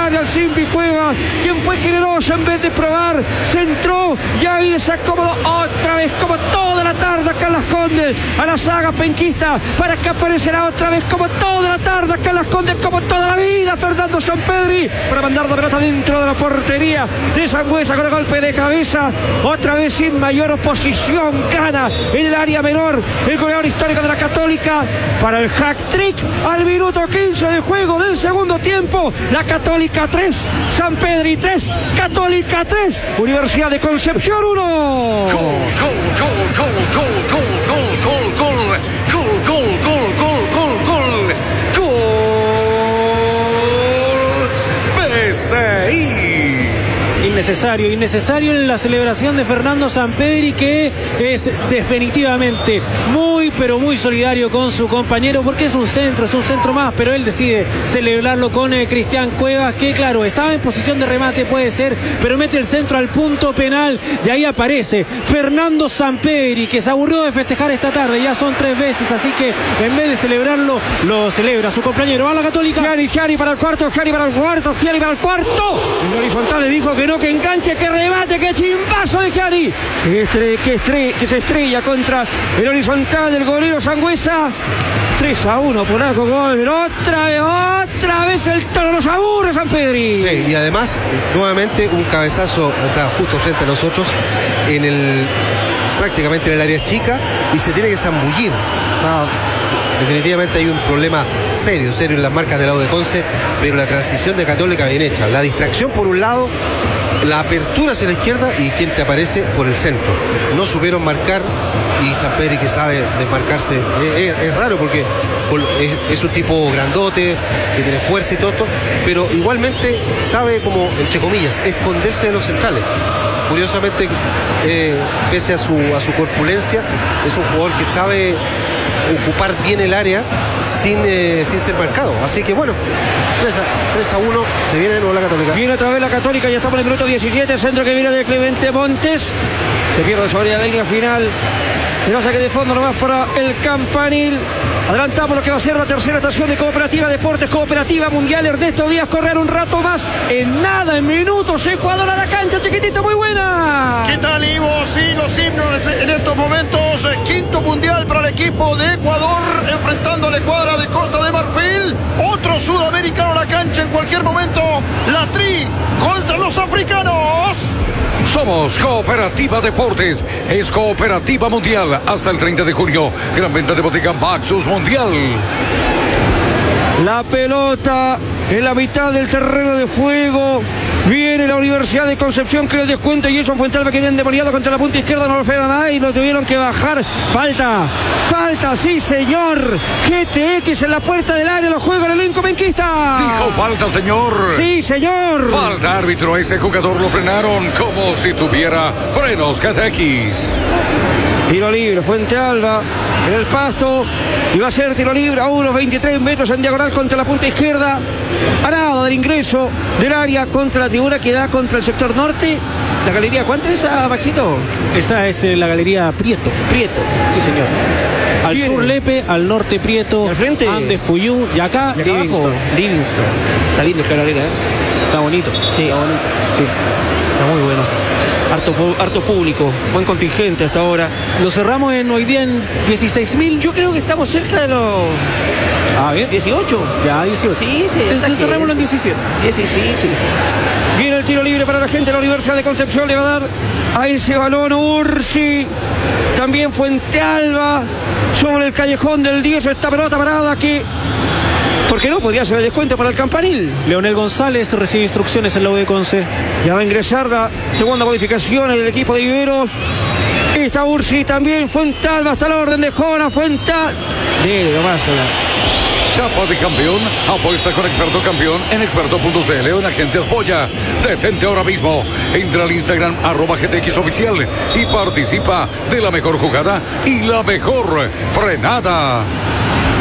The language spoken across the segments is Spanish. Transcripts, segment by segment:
área al Simbi Cuevas, quien fue generoso en vez de probar, centró y ahí se acomodó otra vez como toda la tarde acá en Las Condes a la saga penquista, para que aparecerá otra vez como toda la tarde acá en Las Condes, como toda la vida, Fernando Sampedri, para mandar la pelota dentro de la portería de Sangüesa con el golpe de cabeza, otra vez sin mayor oposición, gana en el área menor el goleador histórico de la Católica para el hack-trick al minuto 15 de juego del segundo tiempo. La Católica 3, Sampedri 3, Católica 3, Universidad de Concepción 1. Gol, gol, gol, gol, gol, gol, gol, gol, gol, gol, gol, gol, gol, gol, gol, PSI. Innecesario en la celebración de Fernando Sampedri, que es definitivamente muy pero muy solidario con su compañero, porque es un centro más, pero él decide celebrarlo con Cristian Cuevas, que claro, estaba en posición de remate, puede ser, pero mete el centro al punto penal y ahí aparece Fernando Sampedri, que se aburrió de festejar esta tarde, ya son 3 veces, así que en vez de celebrarlo, lo celebra su compañero. Va la Católica. Gianni para el cuarto, Gianni para el cuarto. El horizontal le dijo que no, que enganche, que remate, que chimbazo de Gianni. Que se estrella contra el horizontal del golero Sangüesa. 3-1, polaco, gol. Otra vez el toro nos aburre, Sampedri. Sí, y además, nuevamente un cabezazo está justo frente a nosotros, prácticamente en el área chica, y se tiene que zambullir. O sea, definitivamente hay un problema serio en las marcas del lado de Conce, pero la transición de Católica bien hecha. La distracción por un lado, la apertura hacia la izquierda y quien te aparece por el centro. No supieron marcar, y Sampedri, que sabe desmarcarse, es raro porque es un tipo grandote, que tiene fuerza y todo esto, pero igualmente sabe, como entre comillas, esconderse de los centrales. Curiosamente, pese a su corpulencia, es un jugador que sabe ocupar bien el área sin ser marcado. Así que bueno, 3-1, se viene de nuevo la Católica. Viene otra vez la Católica, ya estamos en el minuto 17, centro que viene de Clemente Montes, se pierde sobre la línea final. Y no saque de fondo nomás para el Campanil. Adelantamos lo que va a ser la tercera estación de Cooperativa Deportes, Cooperativa Mundial. Ernesto Díaz correr un rato más. En nada, en minutos, Ecuador a la cancha, chiquitito, muy buena. ¿Qué tal, Ivo? Sí, los himnos en estos momentos. Quinto mundial para el equipo de Ecuador, enfrentando a la escuadra de Costa de Marfil. Otro sudamericano a la cancha en cualquier momento. La Tri contra los africanos. Somos Cooperativa Deportes, es Cooperativa Mundial hasta el 30 de junio. Gran venta de botica Maxus Mundial. La pelota en la mitad del terreno de juego. Viene la Universidad de Concepción, que el descuento, y Jason Fuentalba, que viene endemoniado contra la punta izquierda, no lo frena nada y lo tuvieron que bajar. Falta, sí señor. GTX en la puerta del área, lo juega el elenco penquista. Dijo falta, señor. Sí, señor. Falta, árbitro, ese jugador lo frenaron como si tuviera frenos GTX. Tiro libre, Fuentealba en el pasto, y va a ser tiro libre a unos 23 metros en diagonal contra la punta izquierda, a nada del ingreso del área contra la tribuna que da contra el sector norte. ¿La galería cuánto es esa, Maxito? Esa es la galería Prieto. Sí, señor. Al sur Lepe, al norte Prieto, al frente Andes Fuyú, y acá Livingston. Está lindo esta galera, ¿eh? Está bonito. Sí, está bonito. Sí, está muy bueno. Harto público, buen contingente hasta ahora. Lo cerramos hoy día en 16.000. Yo creo que estamos cerca de los... A ver. 18. Ya, 18. Sí. Entonces cerramos en 17. 16, sí. Viene el tiro libre para la gente de la Universidad de Concepción. Le va a dar a ese balón Ursi. También Fuentealba sobre el callejón del 10. Esta pelota parada que... ¿Por qué no? Podría ser el descuento para el Campanil. Leonel González recibe instrucciones en la U de Conce. Ya va a ingresar la segunda modificación en el equipo de Iberos. Está Ursi también. Fuentealba hasta la orden de Jona. Fuentealba. Dele nomás. Chapa de campeón, apuesta con Experto Campeón en experto.cl o en Agencias Boya. Detente ahora mismo. Entra al Instagram @GTX Oficial y participa de la mejor jugada y la mejor frenada.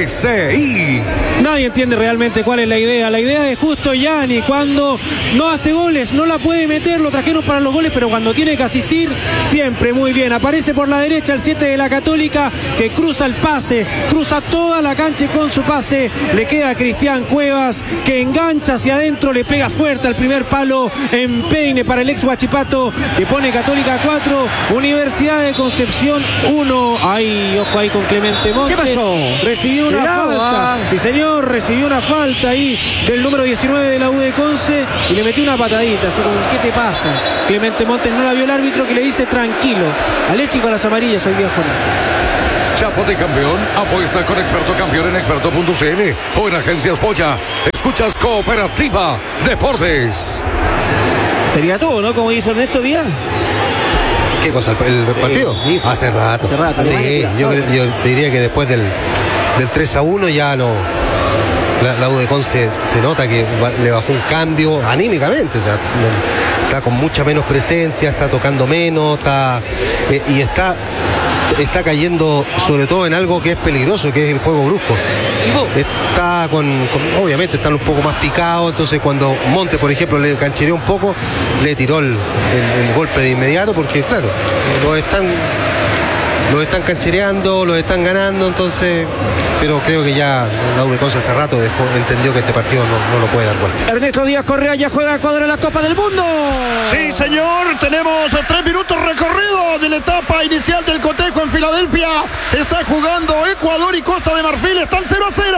PCI. Nadie entiende realmente cuál es la idea. La idea es justo Yanni, cuando no hace goles, no la puede meter, lo trajeron para los goles, pero cuando tiene que asistir, siempre muy bien. Aparece por la derecha el 7 de la Católica, que cruza el pase, cruza toda la cancha y con su pase le queda a Cristian Cuevas, que engancha hacia adentro, le pega fuerte al primer palo en peine para el ex Huachipato, que pone Católica 4, Universidad de Concepción 1. Ahí, ojo ahí con Clemente Montes. ¿Qué pasó? Recibió una falta. Sí, señor, recibió una falta ahí del número 19 de la U de Conce y le metió una patadita, así como, ¿qué te pasa? Clemente Montes no la vio el árbitro, que le dice tranquilo, alérgico a las amarillas hoy día, Jonathan. Chapo de campeón, apuesta con Experto Campeón en experto.cl o en Agencias Polla. Escuchas Cooperativa Deportes. Sería todo, ¿no? Como hizo Ernesto Díaz. ¿Qué cosa? ¿El partido? Sí, Hace rato. Sí, yo te diría que después del 3-1 ya no. La U de Conce se nota que le bajó un cambio anímicamente, o sea, está con mucha menos presencia, está tocando menos, y está cayendo sobre todo en algo que es peligroso, que es el juego brusco. Está obviamente están un poco más picados, entonces cuando Montes, por ejemplo, le canchereó un poco, le tiró el golpe de inmediato, porque claro, los están canchereando, los están ganando, entonces, pero creo que ya la U de Conce hace rato entendió que este partido no lo puede dar vuelta. Ernesto Díaz Correa ya juega Ecuador en la Copa del Mundo. Sí, señor, tenemos 3 minutos recorridos de la etapa inicial del cotejo en Filadelfia. Está jugando Ecuador y Costa de Marfil, están 0-0.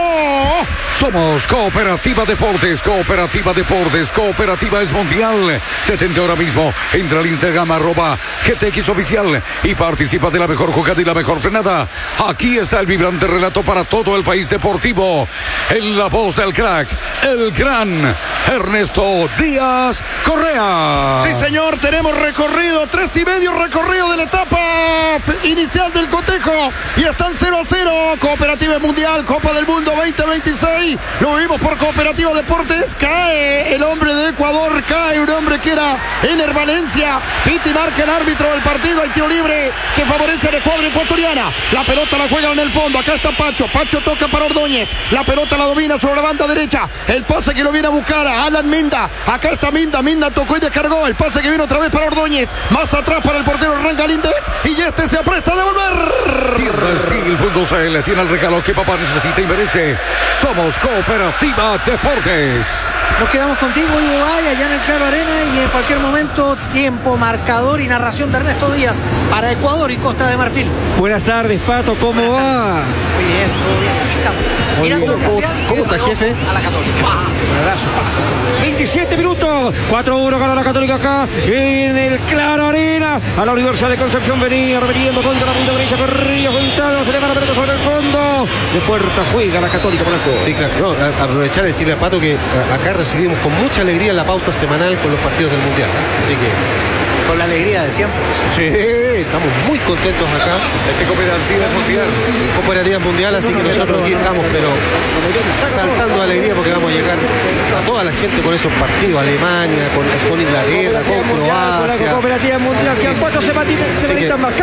Somos Cooperativa Deportes, Cooperativa Deportes, Cooperativa es mundial. Detente ahora mismo, entra al Instagram @GTX Oficial y participa de la mejor jugada y la mejor frenada. Aquí está el vibrante relato para todo el país deportivo. En la voz del crack, el gran Ernesto Díaz Correa. Sí, señor, tenemos recorrido, 3,5 recorrido de la etapa inicial del cotejo y están 0-0. Cooperativa Mundial, Copa del Mundo 2026. Lo vimos por Cooperativa Deportes. Cae el hombre de Ecuador, cae un hombre que era Ener Valencia. Piti marca el árbitro del partido. Hay tiro libre que favorece a la escuadra ecuatoriana. La pelota la juega en el fondo. Acá está Pacho. Pacho toca para Ordóñez. La pelota la domina sobre la banda derecha. El pase que lo viene a buscar a Alan Minda. Acá está Minda. Minda tocó y descargó. El pase que viene otra vez para Ordóñez. Más atrás para el portero Ranga Líndez. Y este se apresta a devolver. Tiendasteel.cl tiene el regalo que papá necesita y merece. Somos Cooperativa Deportes. Nos quedamos contigo, Ivo Valle, allá en el Claro Arena, y en cualquier momento tiempo, marcador y narración de Ernesto Díaz para Ecuador y Costa de Marfil. Buenas tardes, Pato, ¿cómo va? Muy bien, todo bien. Aquí estamos. Mirando el mundial. ¿Cómo está, jefe? A la Católica. Un abrazo, Pato. 27 minutos, 4-1 gana la Católica acá en el Claro Arena. A la Universidad de Concepción venía repitiendo contra la punta derecha, corría Fontano, se le va la pelota sobre el fondo. De puerta juega la Católica por el juego. Sí, claro. No, aprovechar y decirle a Pato que acá recibimos con mucha alegría la pauta semanal con los partidos del Mundial. Así que... Con la alegría de siempre. Sí, estamos muy contentos acá. Cooperativa Mundial. Cooperativa Mundial, así que nosotros aquí estamos, pero saltando de alegría porque vamos a llegar a toda la gente con esos partidos, Alemania, con Inglaterra, con Croacia. La Cooperativa Mundial, que a 4 semanitas más.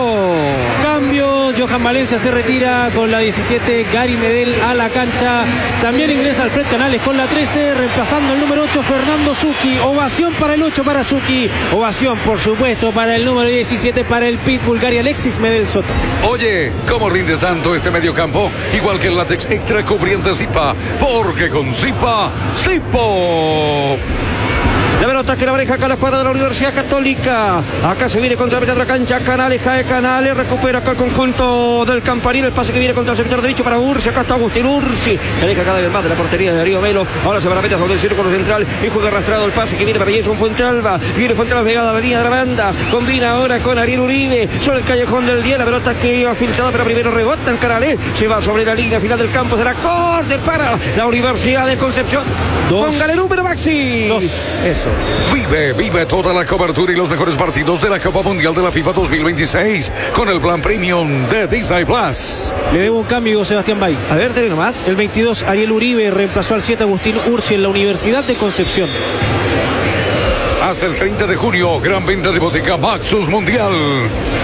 Cambio, Johan Valencia se retira con la 17, Gary Medel a la cancha. También ingresa Alfred Canales con la 13, reemplazando el número 8, Fernando Zucchi. Ovación para el 8 para Zucchi. Ovación, por supuesto, para el número 17, para el Pitbull, Gary Alexis Medel Soto. Oye, ¿cómo rinde tanto este mediocampo? Igual que el látex extra cubriente Zipa, porque con Zipa, Zipo. La pelota que la maneja acá la escuadra de la Universidad Católica. Acá se viene contra la mitad de la cancha. Canales, cae Canales. Recupera acá el conjunto del Campanil. El pase que viene contra el sector derecho para Ursi. Acá está Agustín Ursi. Se aleja cada vez más de la portería de Darío Melo. Ahora se va a meter sobre el círculo central. Y juega arrastrado el pase que viene para Jason Fuentealba. Viene Fuentealba pegada a la línea de la banda. Combina ahora con Ariel Uribe. Sobre el callejón del día. La pelota que iba filtrada, pero primero rebota en Canales. Se va sobre la línea final del campo. Será corte para la Universidad de Concepción. Póngale el número, Maxi. 2. Eso. Vive toda la cobertura y los mejores partidos de la Copa Mundial de la FIFA 2026 con el plan premium de Disney Plus. Le debo un cambio, Sebastián Bay. A ver, dale nomás. El 22, Ariel Uribe, reemplazó al 7, Agustín Ursi, en la Universidad de Concepción. Hasta el 30 de junio, gran venta de Bodeca Maxus Mundial.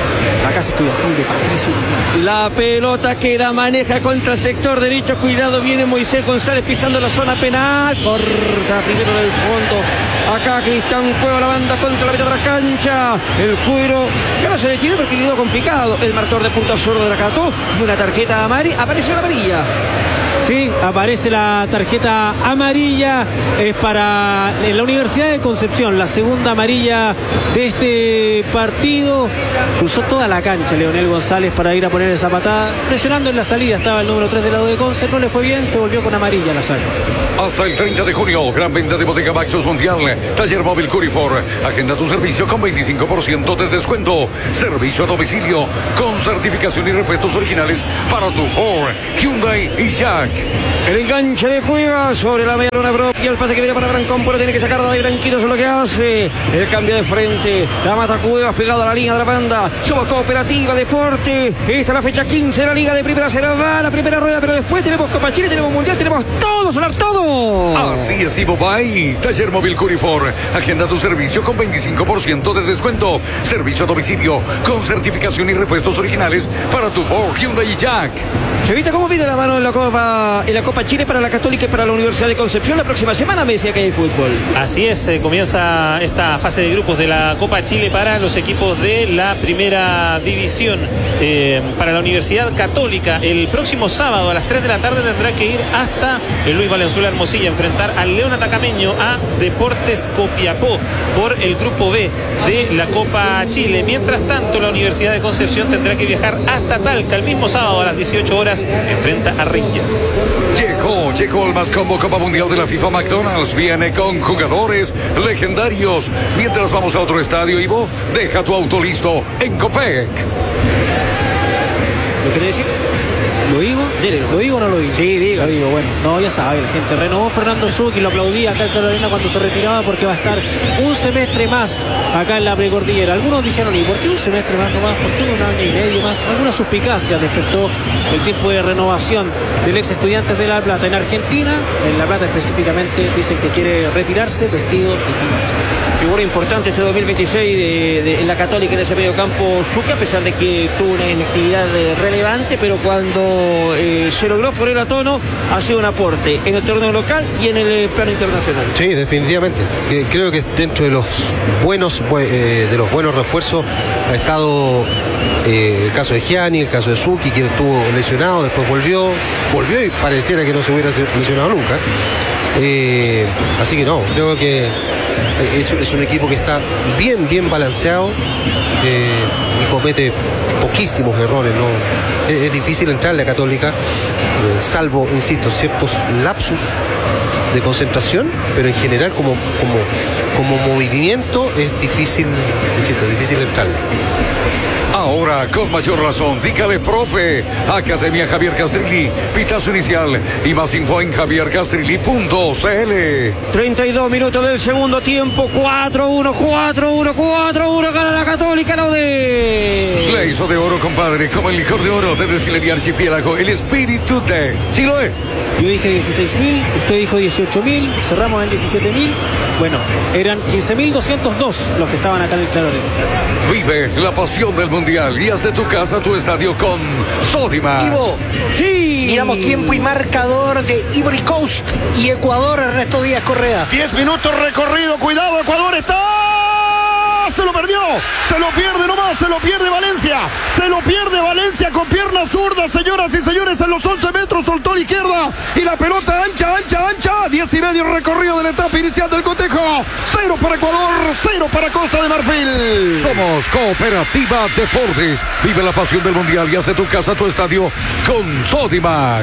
la casa estudiantil de Patricio. La pelota que la maneja contra el sector derecho. Cuidado, viene Moisés González pisando la zona penal. Corta primero del fondo. Acá Cristian Cueva, la banda contra la mitad de la cancha. El Cuero, que no se detiene porque quedó complicado. El marcador de punta zurdo de la Cató. Y una tarjeta amarilla. Apareció la amarilla. Sí, aparece la tarjeta amarilla, es para la Universidad de Concepción, la segunda amarilla de este partido. Cruzó toda la cancha Leonel González para ir a poner esa patada, presionando en la salida, estaba el número 3 del lado de Conce, no le fue bien, se volvió con amarilla la saga. Hasta el 30 de junio, gran venta de Bodega Maxus Mundial, taller móvil Curifor, agenda tu servicio con 25% de descuento, servicio a domicilio, con certificación y repuestos originales para tu Ford, Hyundai y Jack. El enganche de Cueva sobre la media luna propia, el pase que viene para Brancón, pero tiene que sacar de ahí Branquito, eso es lo que hace. El cambio de frente, la mata Cuevas pegado a la línea de la banda. Somos Cooperativa Deporte. Esta es la fecha 15 de la Liga de Primera, se nos va la primera rueda, pero después tenemos Copa Chile, tenemos Mundial, tenemos todo, sonar todo. Así es, Ivo Bay, taller móvil Curifor, agenda tu servicio con 25% de descuento, servicio a domicilio, con certificación y repuestos originales para tu Ford, Hyundai y Jack. Chevita, ¿cómo viene la mano en la Copa Chile para la Católica y para la Universidad de Concepción? La próxima semana me decía que hay fútbol. Así es, comienza esta fase de grupos de la Copa Chile para los equipos de la primera división. Para la Universidad Católica, el próximo sábado a las 3 de la tarde tendrá que ir hasta el Luis Valenzuela Hermosilla, enfrentar al León Atacameño, a Deportes Copiapó por el grupo B de la Copa Chile. Mientras tanto, la Universidad de Concepción tendrá que viajar hasta Talca el mismo sábado a las 18 horas, enfrenta a Rangers. Llegó el Matcombo Copa Mundial de la FIFA McDonald's. Viene con jugadores legendarios. Mientras vamos a otro estadio, Ivo, deja tu auto listo en Copec. ¿Lo quiere decir? ¿Lo digo? Dile, ¿Lo digo o no lo digo? Sí, diga. Lo digo, bueno. No, ya sabe, la gente renovó Fernando Zucchi, lo aplaudía acá en Claro Arena cuando se retiraba porque va a estar un semestre más acá en la precordillera. Algunos dijeron, ¿y por qué un semestre más nomás? ¿Por qué un año y medio más? Alguna suspicacia despertó el tiempo de renovación del ex Estudiantes de La Plata. En Argentina, en La Plata específicamente, dicen que quiere retirarse vestido de quincha. Figura importante este 2026 en la Católica en ese medio campo Zucchi, a pesar de que tuvo una inactividad relevante, pero cuando se logró poner a tono, ha sido un aporte en el torneo local y en el plano internacional. Sí, definitivamente. Creo que dentro de los buenos refuerzos ha estado el caso de Gianni, el caso de Zucchi, que estuvo lesionado, después volvió y pareciera que no se hubiera lesionado nunca. Así que no, creo que es un equipo que está bien balanceado y comete poquísimos errores, ¿no? Es difícil entrarle a Católica, salvo, insisto, ciertos lapsus de concentración, pero en general como movimiento es difícil, insisto, es difícil entrarle. Ahora, con mayor razón, dígale, profe. Academia Javier Castrilli, pitazo inicial y más info en javiercastrilli.cl. 32 minutos del segundo tiempo, 4-1, gana la Católica, lo de... Le hizo de oro, compadre, como el licor de oro de Destilería Archipiélago, el espíritu de Chiloé. Yo dije 16.000, usted dijo 18.000, cerramos en 17.000. Bueno, eran 15.202 los que estaban acá en el Claro Arena. Vive la pasión del Mundial y haz de tu casa tu estadio con Sodimac. Ivo, Sí. miramos tiempo y marcador de Ivory Coast y Ecuador, Ernesto Díaz Correa. 10 minutos recorrido, cuidado, Ecuador está... Se lo perdió, se lo pierde nomás, se lo pierde Valencia con pierna zurda, señoras y señores, en los 11 metros soltó la izquierda y la pelota ancha, 10 y medio recorrido de la etapa inicial del cotejo. 0 para Ecuador, 0 para Costa de Marfil. Somos Cooperativa Deportes. Vive la pasión del Mundial y haz de tu casa tu estadio con Sodimac.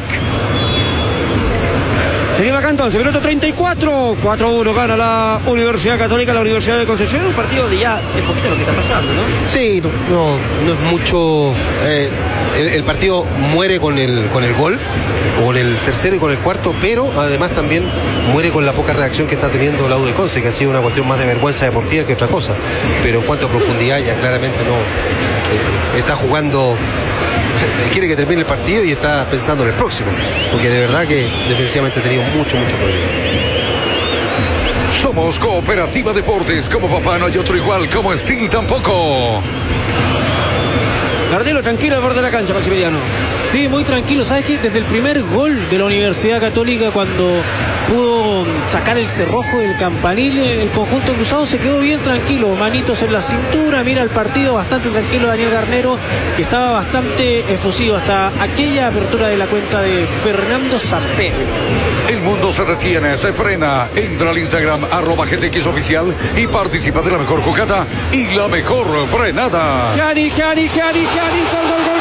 Seguimos acá entonces, minuto 34, 4-1 gana la Universidad Católica, la Universidad de Concepción, un partido de ya es poquito lo que está pasando, ¿no? Sí, no es mucho. El partido muere con el gol, con el tercero y con el cuarto, pero además también muere con la poca reacción que está teniendo la U de Conce, que ha sido una cuestión más de vergüenza deportiva que otra cosa. Pero en cuanto a profundidad, ya claramente no está jugando. Quiere que termine el partido y está pensando en el próximo, porque de verdad que defensivamente ha tenido mucho problema. Somos Cooperativa Deportes. Como papá no hay otro igual, como Steel tampoco. Gardelo tranquilo al borde de la cancha, Maximiliano. Sí, muy tranquilo. ¿Sabes qué? Desde el primer gol de la Universidad Católica, cuando pudo sacar el cerrojo del campanil, el conjunto cruzado se quedó bien tranquilo, manitos en la cintura, mira el partido bastante tranquilo. Daniel Garnero, que estaba bastante efusivo hasta aquella apertura de la cuenta de Fernando Samper. El mundo se detiene, se frena. Entra al Instagram @GTX Oficial y participa de la mejor jugada y la mejor frenada. Gianni, gol, gol, gol.